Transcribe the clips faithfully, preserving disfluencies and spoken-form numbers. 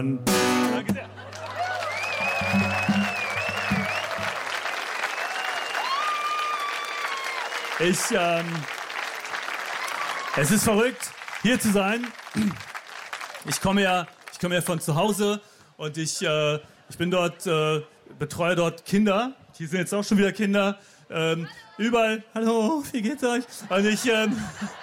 Mann. Danke sehr. Ich, ähm, es ist verrückt, hier zu sein. Ich komme ja, ich komme ja von zu Hause und ich, äh, ich bin dort, äh, betreue dort Kinder. Hier sind jetzt auch schon wieder Kinder. Ähm, überall, hallo, wie geht's euch? Und ich, ähm,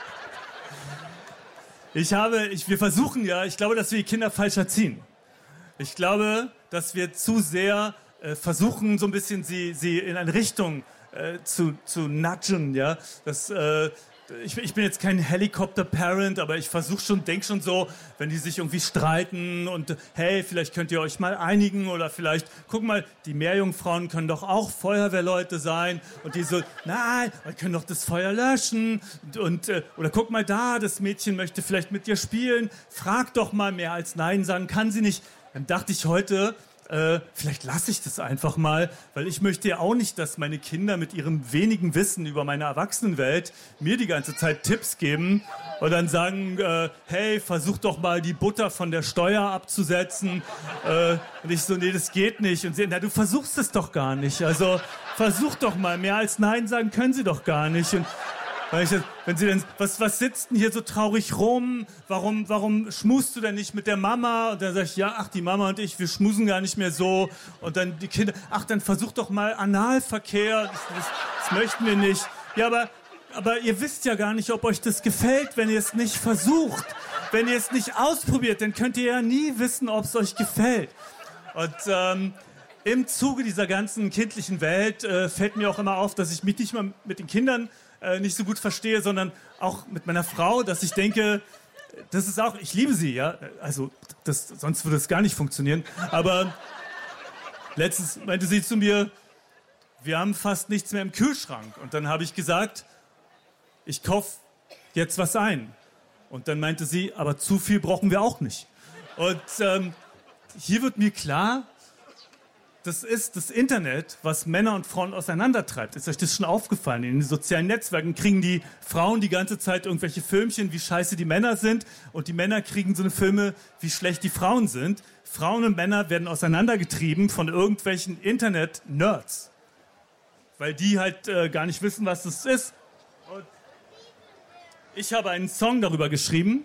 ich habe, ich, wir versuchen ja, ich glaube, dass wir die Kinder falsch erziehen. Ich glaube, dass wir zu sehr äh, versuchen, so ein bisschen sie, sie in eine Richtung äh, zu, zu nudgen, ja. Das, äh, ich, ich bin jetzt kein Helikopter-Parent, aber ich versuche schon, denk schon so, wenn die sich irgendwie streiten und hey, vielleicht könnt ihr euch mal einigen oder vielleicht, guck mal, die Meerjungfrauen können doch auch Feuerwehrleute sein und die so, nein, wir können doch das Feuer löschen und, und äh, oder guck mal da, das Mädchen möchte vielleicht mit dir spielen, frag doch mal, mehr als Nein sagen kann sie nicht. Dann dachte ich heute, äh, vielleicht lasse ich das einfach mal, weil ich möchte ja auch nicht, dass meine Kinder mit ihrem wenigen Wissen über meine Erwachsenenwelt mir die ganze Zeit Tipps geben und dann sagen, äh, hey, versuch doch mal die Butter von der Steuer abzusetzen. Äh, und ich so, nee, das geht nicht. Und sie, na, du versuchst es doch gar nicht. Also versuch doch mal, mehr als Nein sagen können sie doch gar nicht. Und wenn sie denn, was, was sitzt denn hier so traurig rum? Warum, warum schmusst du denn nicht mit der Mama? Und dann sag ich, ja, ach, die Mama und ich, wir schmusen gar nicht mehr so. Und dann die Kinder, ach, dann versuch doch mal Analverkehr. Das, das, das möchten wir nicht. Ja, aber, aber ihr wisst ja gar nicht, ob euch das gefällt, wenn ihr es nicht versucht. Wenn ihr es nicht ausprobiert, dann könnt ihr ja nie wissen, ob es euch gefällt. Und, ähm, im Zuge dieser ganzen kindlichen Welt äh, fällt mir auch immer auf, dass ich mich nicht mal mit den Kindern äh, nicht so gut verstehe, sondern auch mit meiner Frau, dass ich denke, das ist auch, ich liebe sie, ja, also das, sonst würde es gar nicht funktionieren, aber letztens meinte sie zu mir, wir haben fast nichts mehr im Kühlschrank und dann habe ich gesagt, ich kaufe jetzt was ein und dann meinte sie, aber zu viel brauchen wir auch nicht und ähm, hier wird mir klar, das ist das Internet, was Männer und Frauen auseinandertreibt. Ist euch das schon aufgefallen? In den sozialen Netzwerken kriegen die Frauen die ganze Zeit irgendwelche Filmchen, wie scheiße die Männer sind. Und die Männer kriegen so eine Filme, wie schlecht die Frauen sind. Frauen und Männer werden auseinandergetrieben von irgendwelchen Internet-Nerds. Weil die halt äh, gar nicht wissen, was das ist. Und ich habe einen Song darüber geschrieben,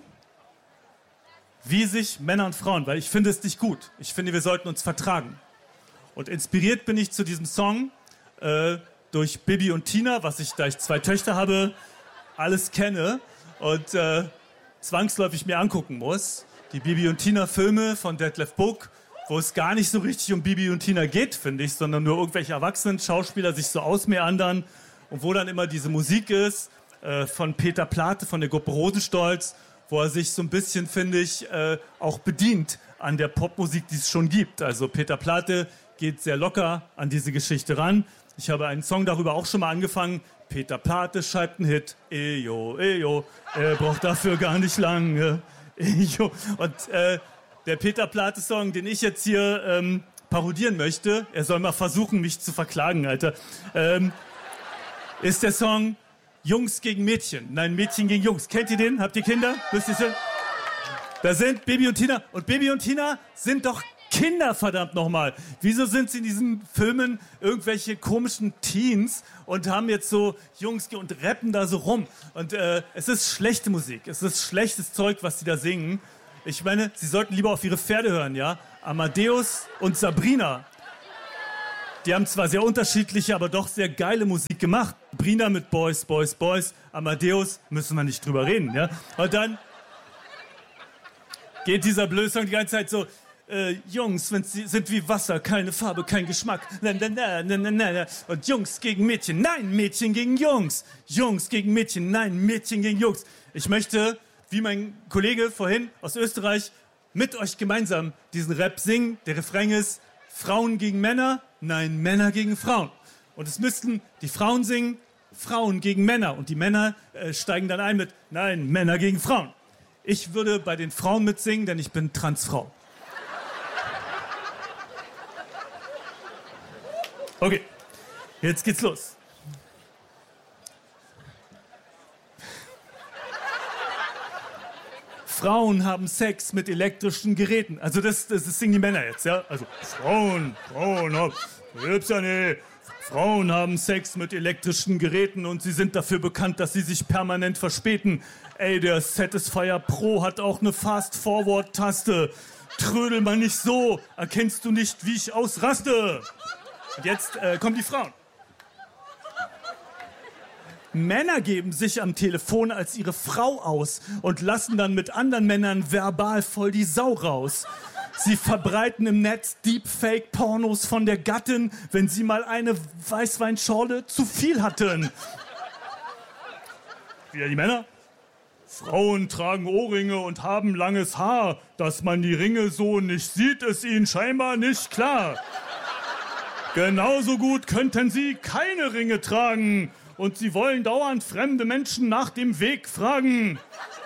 wie sich Männer und Frauen, weil ich finde es nicht gut. Ich finde, wir sollten uns vertragen. Und inspiriert bin ich zu diesem Song äh, durch Bibi und Tina, was ich, da ich zwei Töchter habe, alles kenne und äh, zwangsläufig mir angucken muss. Die Bibi und Tina Filme von Detlef Buck, wo es gar nicht so richtig um Bibi und Tina geht, finde ich, sondern nur irgendwelche erwachsenen Schauspieler sich so ausmeandern und wo dann immer diese Musik ist äh, von Peter Plate, von der Gruppe Rosenstolz, wo er sich so ein bisschen, finde ich, äh, auch bedient an der Popmusik, die es schon gibt. Also Peter Plate geht sehr locker an diese Geschichte ran. Ich habe einen Song darüber auch schon mal angefangen. Peter Plate schreibt einen Hit. Ejo, ejo, er braucht dafür gar nicht lange. Ejo. Und äh, der Peter Plate-Song, den ich jetzt hier ähm, parodieren möchte, er soll mal versuchen, mich zu verklagen, Alter, ähm, ist der Song Jungs gegen Mädchen. Nein, Mädchen gegen Jungs. Kennt ihr den? Habt ihr Kinder? Wisst ihr den? Da sind Bibi und Tina. Und Bibi und Tina sind doch Kinder, verdammt nochmal. Wieso sind sie in diesen Filmen irgendwelche komischen Teens und haben jetzt so Jungs und rappen da so rum? Und äh, es ist schlechte Musik. Es ist schlechtes Zeug, was sie da singen. Ich meine, sie sollten lieber auf ihre Pferde hören, ja? Amadeus und Sabrina. Die haben zwar sehr unterschiedliche, aber doch sehr geile Musik gemacht. Sabrina mit Boys, Boys, Boys. Amadeus, müssen wir nicht drüber reden, ja? Und dann geht dieser blöde Song die ganze Zeit so, Äh, Jungs wenn sie sind wie Wasser, keine Farbe, kein Geschmack. Na, na, na, na, na, na. Und Jungs gegen Mädchen, nein, Mädchen gegen Jungs. Jungs gegen Mädchen, nein, Mädchen gegen Jungs. Ich möchte, wie mein Kollege vorhin aus Österreich, mit euch gemeinsam diesen Rap singen. Der Refrain ist, Frauen gegen Männer, nein, Männer gegen Frauen. Und es müssten die Frauen singen, Frauen gegen Männer. Und die Männer äh, steigen dann ein mit, nein, Männer gegen Frauen. Ich würde bei den Frauen mitsingen, denn ich bin Transfrau. Okay, jetzt geht's los. Frauen haben Sex mit elektrischen Geräten. Also das, das, das singen die Männer jetzt, ja? Also Frauen, Frauen haben, gibt's ja nicht. Frauen haben Sex mit elektrischen Geräten und sie sind dafür bekannt, dass sie sich permanent verspäten. Ey, der Satisfyer Pro hat auch eine Fast-Forward-Taste. Trödel mal nicht so. Erkennst du nicht, wie ich ausraste? Und jetzt äh, kommen die Frauen. Männer geben sich am Telefon als ihre Frau aus und lassen dann mit anderen Männern verbal voll die Sau raus. Sie verbreiten im Netz Deepfake-Pornos von der Gattin, wenn sie mal eine Weißweinschorle zu viel hatten. Wieder die Männer. Frauen tragen Ohrringe und haben langes Haar. Dass man die Ringe so nicht sieht, ist ihnen scheinbar nicht klar. Genauso gut könnten sie keine Ringe tragen. Und sie wollen dauernd fremde Menschen nach dem Weg fragen.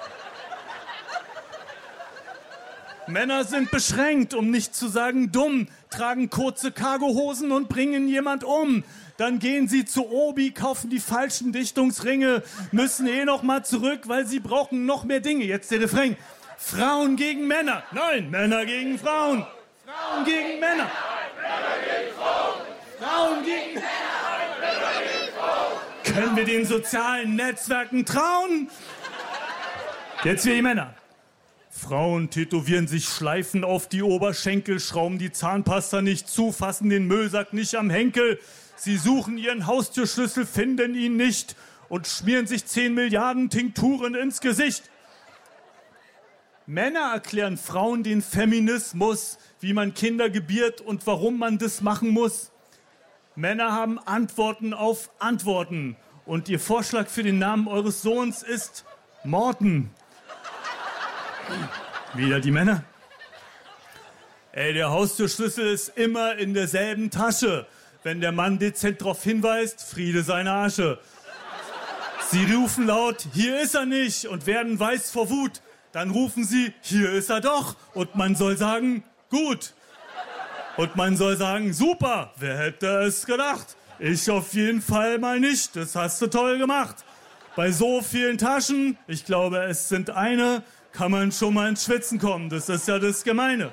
Männer sind beschränkt, um nicht zu sagen dumm, tragen kurze Cargohosen und bringen jemand um. Dann gehen sie zu Obi, kaufen die falschen Dichtungsringe, müssen eh noch mal zurück, weil sie brauchen noch mehr Dinge. Jetzt der Refrain. Frauen gegen Männer. Nein, Männer gegen Frauen. Frauen gegen Männer. Männer gegen Frauen. Frauen gegen Männer. Können wir den sozialen Netzwerken trauen? Jetzt wir die Männer. Frauen tätowieren sich Schleifen auf die Oberschenkel, schrauben die Zahnpasta nicht zu, fassen den Müllsack nicht am Henkel. Sie suchen ihren Haustürschlüssel, finden ihn nicht und schmieren sich zehn Milliarden Tinkturen ins Gesicht. Männer erklären Frauen den Feminismus, wie man Kinder gebiert und warum man das machen muss. Männer haben Antworten auf Antworten. Und ihr Vorschlag für den Namen eures Sohns ist Morten. Wieder die Männer. Ey, der Haustürschlüssel ist immer in derselben Tasche. Wenn der Mann dezent darauf hinweist, Friede seine Asche. Sie rufen laut, hier ist er nicht und werden weiß vor Wut. Dann rufen sie, hier ist er doch. Und man soll sagen, gut. Und man soll sagen, super, wer hätte es gedacht? Ich auf jeden Fall mal nicht, das hast du toll gemacht. Bei so vielen Taschen, ich glaube es sind eine, kann man schon mal ins Schwitzen kommen, das ist ja das Gemeine.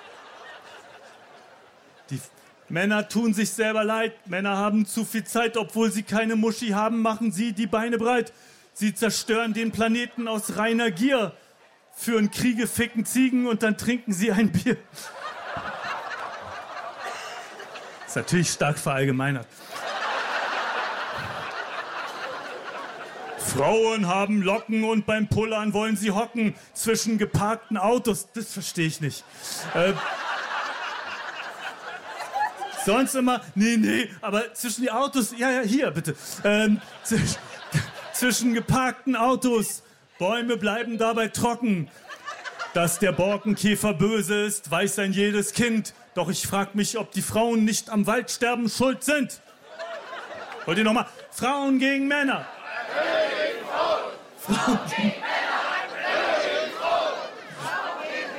Die Männer tun sich selber leid, Männer haben zu viel Zeit, obwohl sie keine Muschi haben, machen sie die Beine breit. Sie zerstören den Planeten aus reiner Gier, führen Kriege, ficken Ziegen und dann trinken sie ein Bier. Ist natürlich stark verallgemeinert. Frauen haben Locken und beim Pullern wollen sie hocken zwischen geparkten Autos. Das verstehe ich nicht. Äh, sonst immer, nee, nee, aber zwischen die Autos, ja, ja, hier bitte. Ähm, zwisch, zwischen geparkten Autos, Bäume bleiben dabei trocken. Dass der Borkenkäfer böse ist, weiß ein jedes Kind. Doch ich frage mich, ob die Frauen nicht am Waldsterben schuld sind. Wollt ihr nochmal? Frauen gegen Männer. Männer gegen Frauen. Frauen gegen Männer. Männer gegen Frauen. Frauen gegen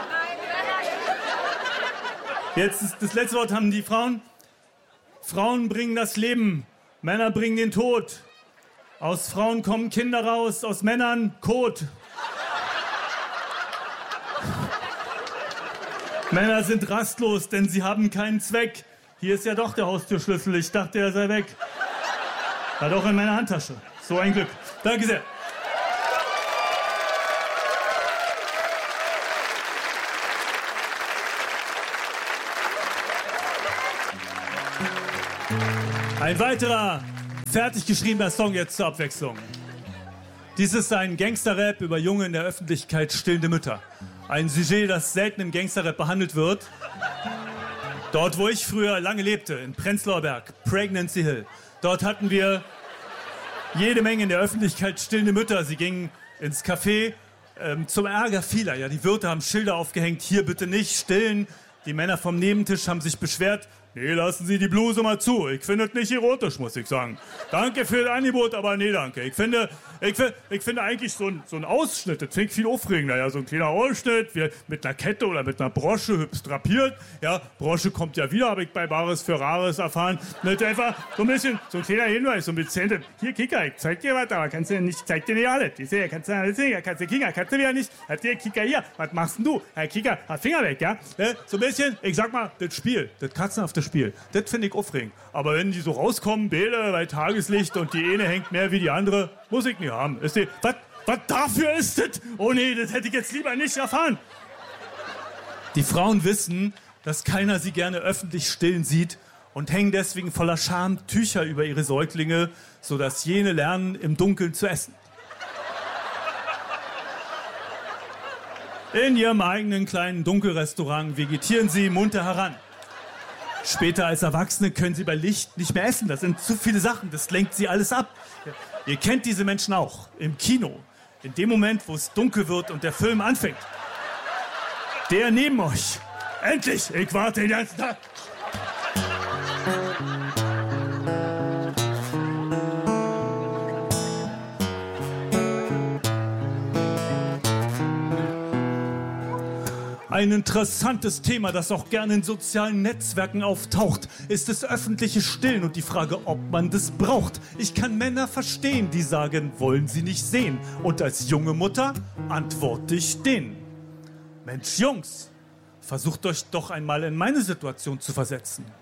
Männer. Jetzt ist das letzte Wort haben die Frauen. Frauen bringen das Leben, Männer bringen den Tod. Aus Frauen kommen Kinder raus, aus Männern Kot. Männer sind rastlos, denn sie haben keinen Zweck. Hier ist ja doch der Haustürschlüssel. Ich dachte, er sei weg. War doch in meiner Handtasche. So ein Glück. Danke sehr. Ein weiterer fertig geschriebener Song jetzt zur Abwechslung. Dies ist ein Gangster-Rap über junge in der Öffentlichkeit stillende Mütter. Ein Sujet, das selten im Gangster-Rap behandelt wird. Dort, wo ich früher lange lebte, in Prenzlauer Berg, Pregnancy Hill. Dort hatten wir jede Menge in der Öffentlichkeit stillende Mütter. Sie gingen ins Café ähm, zum Ärger vieler. Ja, die Wirte haben Schilder aufgehängt, hier bitte nicht stillen. Die Männer vom Nebentisch haben sich beschwert, Nee, lassen Sie die Bluse mal zu. Ich finde es nicht erotisch, muss ich sagen. Danke für das Angebot, aber nee, danke. Ich finde, ich, ich finde eigentlich so ein, so ein Ausschnitt, das finde ich viel aufregender. Ja, so ein kleiner Ausschnitt, wie, mit einer Kette oder mit einer Brosche, hübsch drapiert. Ja, Brosche kommt ja wieder, habe ich bei Bares für Rares erfahren. Nicht einfach so ein bisschen, so ein kleiner Hinweis, so ein bisschen. Hier, Kicker, ich zeig dir was, aber kannst du nicht, zeig dir nicht alles. Ich sehe, kannst du nicht sehen, kannst du Kicker, kannst du wieder nicht. Hat der Kicker hier, was machst denn du? Herr Kicker, hat Finger weg, ja? So ein bisschen, ich sag mal, das Spiel, das katzenhafte Spiel, das finde ich aufregend. Aber wenn die so rauskommen, Bälle bei Tageslicht und die eine hängt mehr wie die andere, muss ich nicht haben. Ist die, was, was dafür ist das? Oh nee, das hätte ich jetzt lieber nicht erfahren. Die Frauen wissen, dass keiner sie gerne öffentlich stillen sieht und hängen deswegen voller Scham Tücher über ihre Säuglinge, sodass jene lernen, im Dunkeln zu essen. In ihrem eigenen kleinen Dunkelrestaurant vegetieren sie munter heran. Später als Erwachsene können sie bei Licht nicht mehr essen. Das sind zu viele Sachen, das lenkt sie alles ab. Ihr kennt diese Menschen auch, im Kino. In dem Moment, wo es dunkel wird und der Film anfängt. Der neben euch. Endlich, ich warte den ganzen Tag. Ein interessantes Thema, das auch gerne in sozialen Netzwerken auftaucht, ist das öffentliche Stillen und die Frage, ob man das braucht. Ich kann Männer verstehen, die sagen, wollen sie nicht sehen. Und als junge Mutter antworte ich denen. Mensch, Jungs, versucht euch doch einmal in meine Situation zu versetzen.